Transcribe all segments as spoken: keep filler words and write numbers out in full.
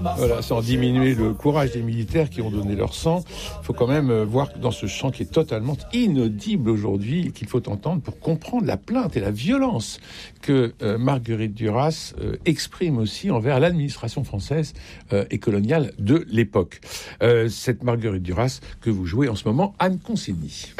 Voilà, sans diminuer le courage des militaires qui ont donné leur sang. Il faut quand même voir que dans ce chant qui est totalement inaudible aujourd'hui, qu'il faut entendre pour comprendre la plainte et la violence que euh, Marguerite Duras euh, exprime aussi envers l'administration française euh, et coloniale de l'époque. Euh, cette Marguerite Duras que vous jouez en ce moment, Anne Consigny.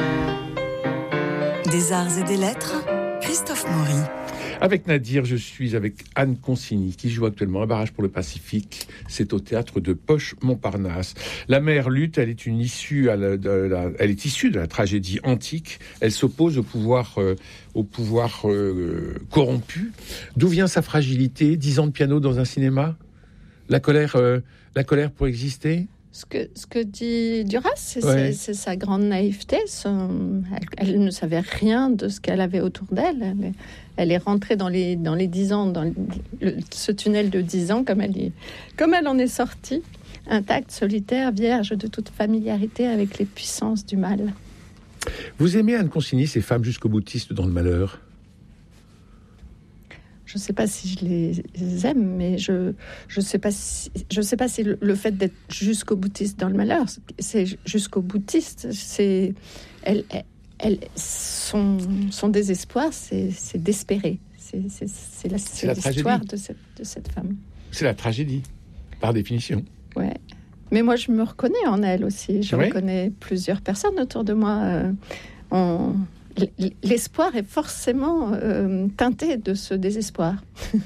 Des arts et des lettres, Christophe Maury. Avec Nadir, je suis avec Anne Consigny, qui joue actuellement un barrage pour le Pacifique. C'est au théâtre de Poche-Montparnasse. La mère lutte, elle est une issue, à la, de la, elle est issue de la tragédie antique. Elle s'oppose au pouvoir, euh, au pouvoir euh, corrompu. D'où vient sa fragilité? Dix ans de piano dans un cinéma? La colère, euh, la colère pour exister? Ce que, ce que dit Duras, c'est, ouais. c'est, c'est sa grande naïveté. Son, elle, elle ne savait rien de ce qu'elle avait autour d'elle. Elle, elle est rentrée dans les, dans les dix ans, dans le, ce tunnel de dix ans, comme elle, est, comme elle en est sortie, intacte, solitaire, vierge de toute familiarité avec les puissances du mal. Vous aimez, Anne Consigny, ces femmes jusqu'au boutiste dans le malheur? Je ne sais pas si je les aime, mais je je sais pas si je sais pas si le, le fait d'être jusqu'au boutiste dans le malheur, c'est jusqu'au boutiste, c'est elle, elle, elle son son désespoir, c'est c'est d'espérer, c'est c'est c'est la c'est, c'est l'histoire de cette de cette femme. C'est la tragédie, par définition. Ouais. Mais moi, je me reconnais en elle aussi. Je oui. reconnais plusieurs personnes autour de moi. Euh, on L'espoir est forcément euh, teinté de ce désespoir.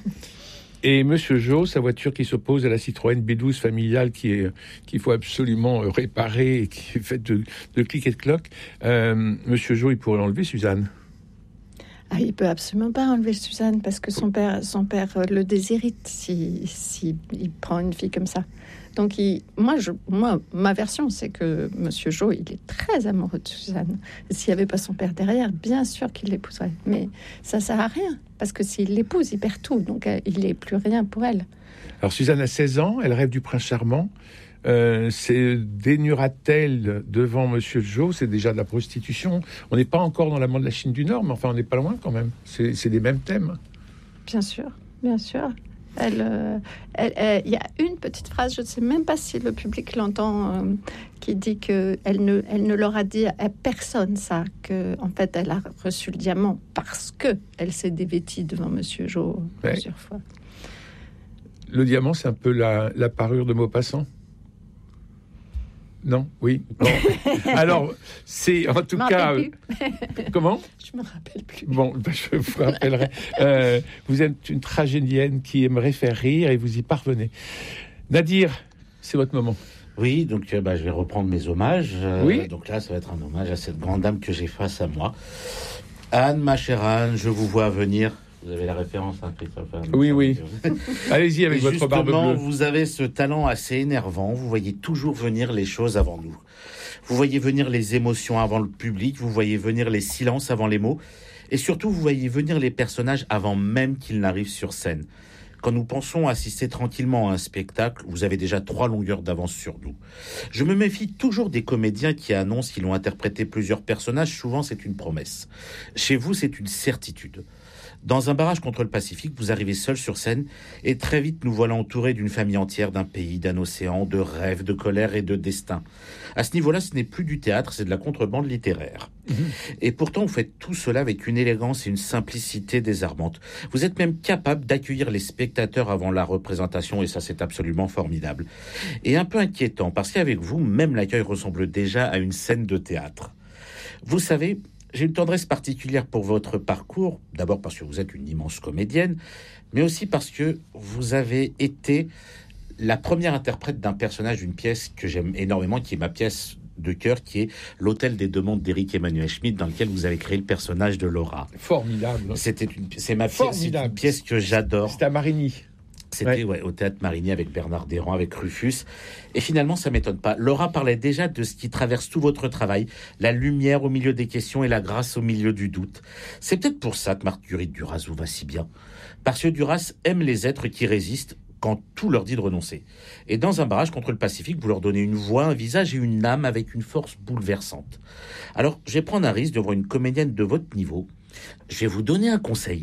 Et Monsieur Jo, sa voiture qui s'oppose à la Citroën B douze familiale qui est, qu'il faut absolument réparer et qui est faite de, de clic et de cloc, euh, Monsieur Jo, il pourrait enlever Suzanne. Ah, il peut absolument pas enlever Suzanne parce que son père, son père le déshérite si, si il prend une fille comme ça. Donc, il, moi, je, moi, ma version, c'est que Monsieur Jo, il est très amoureux de Suzanne. S'il n'y avait pas son père derrière, bien sûr qu'il l'épouserait. Mais ça sert à rien, parce que s'il l'épouse, il perd tout. Donc, il n'est plus rien pour elle. Alors, Suzanne a seize ans, elle rêve du prince charmant. Euh, c'est dénura-t-elle devant Monsieur Jo? C'est déjà de la prostitution. On n'est pas encore dans l'amant de la Chine du Nord, mais enfin, on n'est pas loin quand même. C'est, c'est les mêmes thèmes. Bien sûr, bien sûr. Elle, euh, elle, elle, il y a une petite phrase, je ne sais même pas si le public l'entend, euh, qui dit que elle ne, elle ne leur a dit à personne ça, que en fait elle a reçu le diamant parce que elle s'est dévêtie devant Monsieur Jo ouais. plusieurs fois. Le diamant, c'est un peu la, la parure de Maupassant. Non, oui. Bon. Alors, c'est en tout cas. Euh, comment? Je me rappelle plus. Bon, ben, je vous rappellerai. euh, vous êtes une tragédienne qui aimerait faire rire et vous y parvenez. Nadir, c'est votre moment. Oui, donc euh, bah, je vais reprendre mes hommages. Euh, oui. Donc là, ça va être un hommage à cette grande dame que j'ai face à moi. Anne, ma chère Anne, je vous vois venir. Vous avez la référence, hein, Christophe? Oui, oui. Allez-y avec et votre barbe bleue. Vous avez ce talent assez énervant. Vous voyez toujours venir les choses avant nous. Vous voyez venir les émotions avant le public. Vous voyez venir les silences avant les mots. Et surtout, vous voyez venir les personnages avant même qu'ils n'arrivent sur scène. Quand nous pensons assister tranquillement à un spectacle, vous avez déjà trois longueurs d'avance sur nous. Je me méfie toujours des comédiens qui annoncent qu'ils ont interprété plusieurs personnages. Souvent, c'est une promesse. Chez vous, c'est une certitude. Dans un barrage contre le Pacifique, vous arrivez seul sur scène et très vite nous voilà entourés d'une famille entière, d'un pays, d'un océan, de rêves, de colère et de destin. À ce niveau-là, ce n'est plus du théâtre, c'est de la contrebande littéraire. Mmh. Et pourtant, vous faites tout cela avec une élégance et une simplicité désarmantes. Vous êtes même capable d'accueillir les spectateurs avant la représentation et ça, c'est absolument formidable. Et un peu inquiétant, parce qu'avec vous, même l'accueil ressemble déjà à une scène de théâtre. Vous savez... J'ai une tendresse particulière pour votre parcours, d'abord parce que vous êtes une immense comédienne, mais aussi parce que vous avez été la première interprète d'un personnage d'une pièce que j'aime énormément, qui est ma pièce de cœur, qui est L'Hôtel des deux mondes d'Éric Emmanuel Schmitt, dans lequel vous avez créé le personnage de Laura. Formidable. C'était une, c'est ma pièce, c'est une pièce que j'adore. C'était à Marigny. C'était ouais. Ouais, au Théâtre Marigny avec Bernard Desrands, avec Rufus. Et finalement, ça m'étonne pas. Laura parlait déjà de ce qui traverse tout votre travail, la lumière au milieu des questions et la grâce au milieu du doute. C'est peut-être pour ça que Marguerite Duras vous va si bien. Parce que Duras aime les êtres qui résistent quand tout leur dit de renoncer. Et dans un barrage contre le Pacifique, vous leur donnez une voix, un visage et une âme avec une force bouleversante. Alors, je vais prendre un risque devant une comédienne de votre niveau. Je vais vous donner un conseil.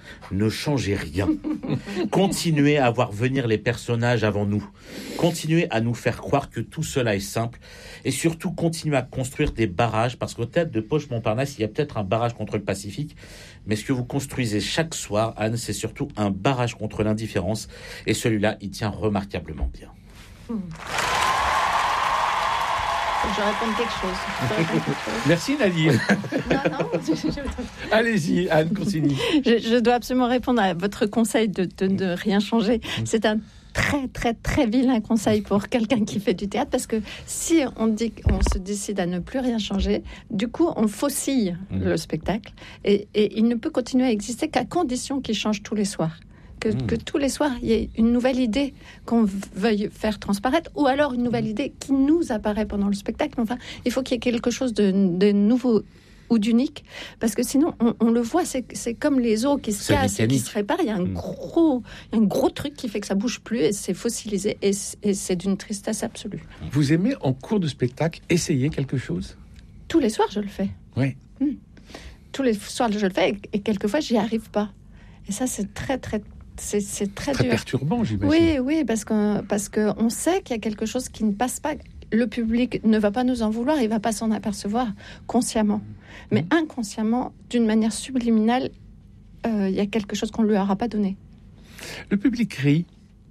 Ne changez rien. Continuez à voir venir les personnages avant nous. Continuez à nous faire croire que tout cela est simple. Et surtout, continuez à construire des barrages, parce qu'au théâtre de Poche-Montparnasse, il y a peut-être un barrage contre le Pacifique, mais ce que vous construisez chaque soir, Anne, c'est surtout un barrage contre l'indifférence. Et celui-là, il tient remarquablement bien. Hmm. Je réponds quelque chose. Je réponds quelque chose. Merci Nadir. Non, non. Je, je... Allez-y, Anne Consigny. Je, je dois absolument répondre à votre conseil de, de ne rien changer. C'est un très, très, très vilain conseil pour quelqu'un qui fait du théâtre, parce que si on dit qu'on se décide à ne plus rien changer, du coup, on faucille mmh. le spectacle, et, et il ne peut continuer à exister qu'à condition qu'il change tous les soirs. Que, mmh. que tous les soirs, il y ait une nouvelle idée qu'on veuille faire transparaître, ou alors une nouvelle idée qui nous apparaît pendant le spectacle. Enfin, il faut qu'il y ait quelque chose de, de nouveau ou d'unique, parce que sinon, on, on le voit, c'est, c'est comme les os qui se cassent et qui se réparent. Il y a un, mmh. gros, un gros truc qui fait que ça bouge plus, et c'est fossilisé, et, et c'est d'une tristesse absolue. Vous aimez, en cours de spectacle, essayer quelque chose ? Tous les soirs, je le fais. Oui. Mmh. Tous les soirs, je le fais, et, et quelquefois, j'y arrive pas. Et ça, c'est très, très C'est, c'est très, très dur. perturbant, j'imagine. Oui, oui, parce que parce que on sait qu'il y a quelque chose qui ne passe pas. Le public ne va pas nous en vouloir, il va pas s'en apercevoir consciemment, mais mmh. inconsciemment, d'une manière subliminale, euh, il y a quelque chose qu'on lui aura pas donné. Le public rit.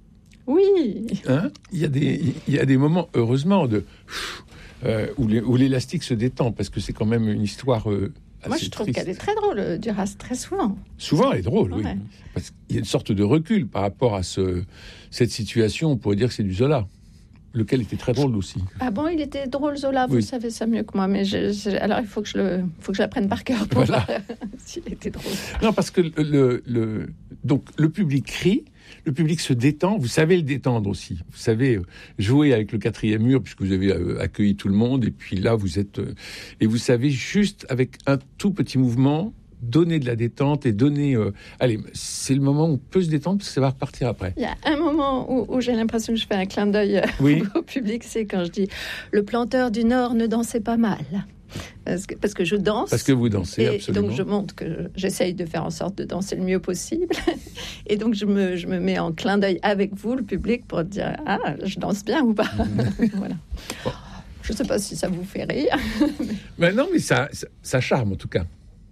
Oui. Hein, il y a des il y a des moments, heureusement, de euh, où, les, où l'élastique se détend, parce que c'est quand même une histoire. Euh, Moi, je trouve triste. qu'elle est très drôle, Duras, très souvent. Souvent, elle est drôle, oui. Ouais. Parce qu'il y a une sorte de recul par rapport à ce, cette situation. On pourrait dire que c'est du Zola, lequel était très drôle aussi. Ah bon, il était drôle, Zola, vous oui. savez ça mieux que moi. Mais je, je, alors, il faut que je le, faut que je l'apprenne par cœur pour voilà. voir s'il était drôle. Non, parce que le, le, le, donc, le public crie, le public se détend. Vous savez le détendre aussi. Vous savez jouer avec le quatrième mur, puisque vous avez accueilli tout le monde. Et puis là, vous êtes... Et vous savez juste, avec un tout petit mouvement, donner de la détente et donner... Euh, allez, c'est le moment où on peut se détendre, parce que ça va repartir après. Il y a un moment où, où j'ai l'impression que je fais un clin d'œil oui. au public, c'est quand je dis « Le planteur du Nord ne dansait pas mal ». Parce que, parce que je danse. Parce que vous dansez, et absolument. Donc je montre que j'essaye de faire en sorte de danser le mieux possible. Et donc je me, je me mets en clin d'œil avec vous, le public, pour dire « Ah, je danse bien ou pas ?» Voilà. Bon. Je ne sais pas si ça vous fait rire. Mais non, mais ça, ça, ça charme en tout cas.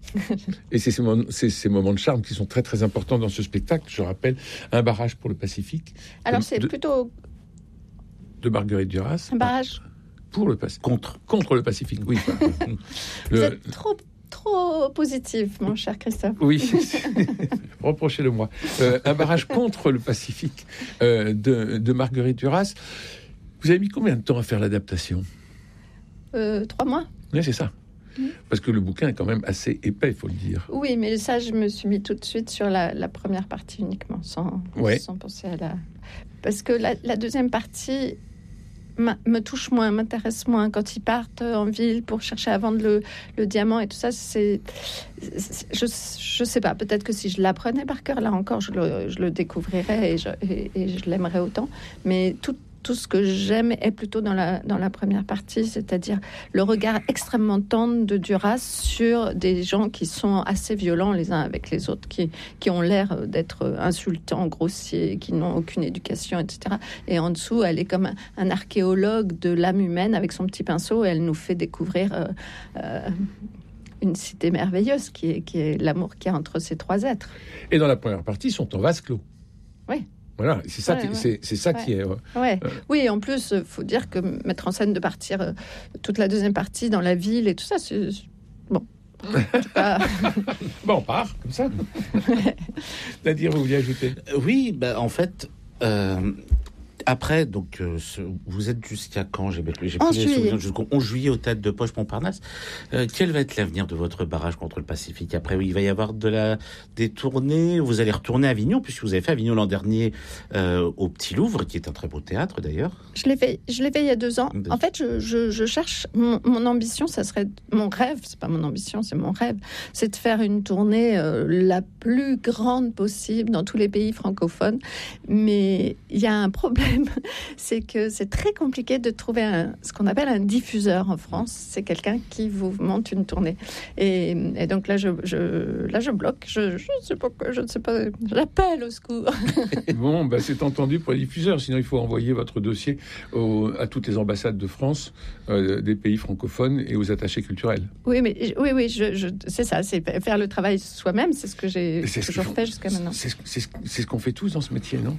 Et c'est ces, moments, c'est ces moments de charme qui sont très très importants dans ce spectacle. Je rappelle, un barrage pour le Pacifique. Alors c'est de, plutôt... De Marguerite Duras. Un barrage pour le Pacifique. Contre. Contre le Pacifique, oui. le... Vous êtes trop, trop positif, mon cher Christophe. Oui, reprochez-le moi. Euh, un barrage contre le Pacifique euh, de, de Marguerite Duras. Vous avez mis combien de temps à faire l'adaptation ? euh, Trois mois. Oui, c'est ça. Mmh. Parce que le bouquin est quand même assez épais, il faut le dire. Oui, mais ça, je me suis mis tout de suite sur la, la première partie uniquement, sans, ouais. sans penser à la... Parce que la, la deuxième partie me touche moins, m'intéresse moins. Quand ils partent en ville pour chercher à vendre le, le diamant et tout ça, c'est... c'est je, je sais pas, peut-être que si je l'apprenais par cœur, là encore, je le, je le découvrirais et je, et, et je l'aimerais autant. Mais tout Tout ce que j'aime est plutôt dans la, dans la première partie, c'est-à-dire le regard extrêmement tendre de Duras sur des gens qui sont assez violents les uns avec les autres, qui, qui ont l'air d'être insultants, grossiers, qui n'ont aucune éducation, et cetera. Et en dessous, elle est comme un, un archéologue de l'âme humaine avec son petit pinceau, et elle nous fait découvrir euh, euh, une cité merveilleuse qui est, qui est l'amour qu'il y a entre ces trois êtres. Et dans la première partie, ils sont en vase clos. Oui. Voilà, c'est ça, ouais, qui, ouais. C'est, c'est ça ouais. qui est... Euh, ouais. euh, oui, en plus, il faut dire que mettre en scène de partir euh, toute la deuxième partie dans la ville et tout ça, c'est... c'est bon. Pas... bon, on part, comme ça. Nadir, vous vouliez ajouter ? Oui, bah, en fait... Euh... Après, donc, euh, ce, vous êtes jusqu'à quand ? J'ai, j'ai en juillet. Jusqu'au onze juillet au théâtre de Poche-Montparnasse. Euh, quel va être l'avenir de votre barrage contre le Pacifique ? Après, oui, il va y avoir de la, des tournées. Vous allez retourner à Avignon, puisque vous avez fait Avignon l'an dernier euh, au Petit Louvre, qui est un très beau théâtre d'ailleurs. Je l'ai fait, je l'ai fait il y a deux ans. En fait, je, je, je cherche... Mon, mon ambition, ça serait... Mon rêve, c'est pas mon ambition, c'est mon rêve. C'est de faire une tournée euh, la plus grande possible dans tous les pays francophones. Mais il y a un problème problème, c'est que c'est très compliqué de trouver un, ce qu'on appelle un diffuseur en France. C'est quelqu'un qui vous monte une tournée. Et, et donc là, je, je, là, je bloque. Je, je, sais pas, je ne sais pas. J'appelle au secours. Bon, bah, c'est entendu pour les diffuseurs. Sinon, il faut envoyer votre dossier au, à toutes les ambassades de France, euh, des pays francophones et aux attachés culturels. Oui, mais oui, oui, je, je, c'est ça. C'est faire le travail soi-même. C'est ce que j'ai c'est toujours ce fait jusqu'à maintenant. C'est, c'est, c'est ce qu'on fait tous dans ce métier, non?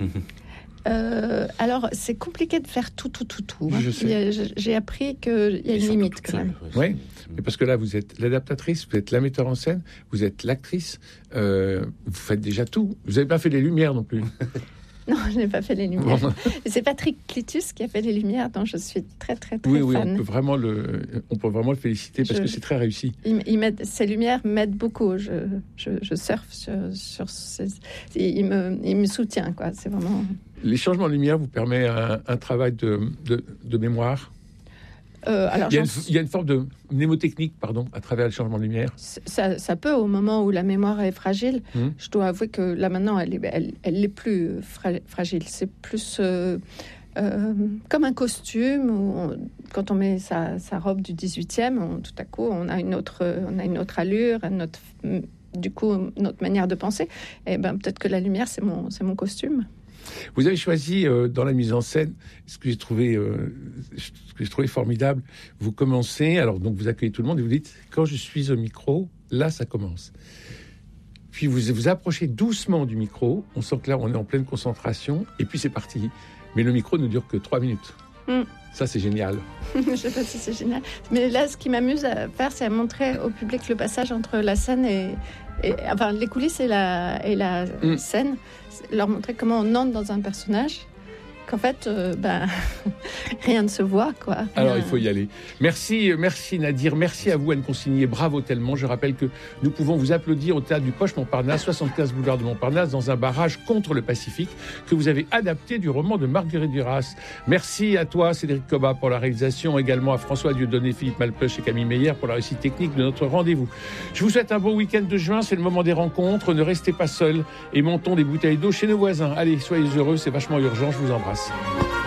Euh, alors, c'est compliqué de faire tout, tout, tout, tout. Hein. Je sais. J'ai, j'ai appris qu'il y a une limite, quand même. Oui, mais parce que là, vous êtes l'adaptatrice, vous êtes la metteur en scène, vous êtes l'actrice, euh, vous faites déjà tout. Vous n'avez pas fait les lumières non plus. Non, je n'ai pas fait les lumières. Bon. C'est Patrick Clitus qui a fait les lumières, dont je suis très, très, très oui, oui, fan. On peut vraiment le, on peut vraiment le féliciter parce je, que c'est très réussi. Il, il m'aide, ces lumières m'aident beaucoup. Je, je, je surfe sur, sur ces, il me, il me soutient, quoi. C'est vraiment. Les changements de lumière vous permettent un, un travail de, de, de mémoire. Euh, alors, il, y a une, il y a une forme de mnémotechnique, pardon, à travers le changement de lumière. Ça, ça peut, au moment où la mémoire est fragile. Mmh. Je dois avouer que là maintenant, elle est, elle, elle est plus fra- fragile. C'est plus euh, euh, comme un costume où on, quand on met sa, sa robe du dix-huitième, on, tout à coup, on a une autre, on a une autre allure, notre, du coup, notre manière de penser. Et ben peut-être que la lumière, c'est mon, c'est mon costume. Vous avez choisi euh, dans la mise en scène ce que j'ai trouvé, euh, ce que j'ai trouvé formidable. Vous commencez, alors donc vous accueillez tout le monde et vous dites quand je suis au micro, là ça commence. Puis vous vous approchez doucement du micro. On sent que là on est en pleine concentration et puis c'est parti. Mais le micro ne dure que trois minutes. Mm. Ça c'est génial. Je sais pas si c'est génial, mais là ce qui m'amuse à faire, c'est à montrer au public le passage entre la scène et, et enfin les coulisses et la et la mm. scène. Leur montrer comment on entre dans un personnage, qu'en fait, euh, ben, rien ne se voit, quoi. Rien... Alors, il faut y aller. Merci, merci Nadir, merci à vous, Anne Consigny, bravo tellement. Je rappelle que nous pouvons vous applaudir au Théâtre du Poche Montparnasse, soixante-quinze boulevard de Montparnasse, dans un barrage contre le Pacifique, que vous avez adapté du roman de Marguerite Duras. Merci à toi, Cédric Cobat, pour la réalisation, également à François Dieudonné, Philippe Malpeuch et Camille Meyer pour la réussite technique de notre rendez-vous. Je vous souhaite un bon week-end de juin, c'est le moment des rencontres, ne restez pas seuls et montons des bouteilles d'eau chez nos voisins. Allez, soyez heureux, c'est vachement urgent, je vous embrasse.